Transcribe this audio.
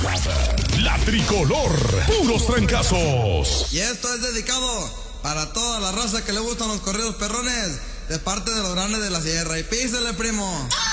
Brother. La tricolor. Puros trancazos. Y esto es dedicado para toda la raza que le gustan los corridos perrones, de parte de los grandes de la sierra. Y písele, primo.